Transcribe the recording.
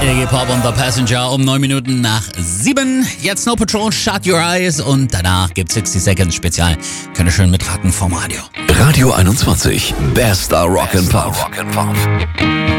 Iggy Pop und The Passenger um 9 Minuten nach 7. Jetzt Snow Patrol, Shut Your Eyes und danach gibt's 60 Seconds Spezial. Könnt ihr schön mitraten vom Radio. Radio 21, bester Rock'n'Pop.